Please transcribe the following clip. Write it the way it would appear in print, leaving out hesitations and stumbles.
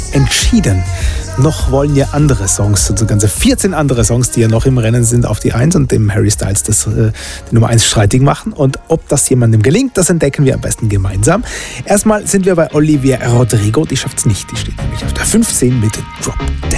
entschieden. Noch wollen ja andere Songs, also ganze 14 andere Songs, die ja noch im Rennen sind, auf die 1 und dem Harry Styles die Nummer 1 streitig machen. Und ob das jemandem gelingt, das entdecken wir am besten gemeinsam. Erstmal sind wir bei Olivia Rodrigo, die schafft es nicht. Die steht nämlich auf der 15 mit Drop Dead.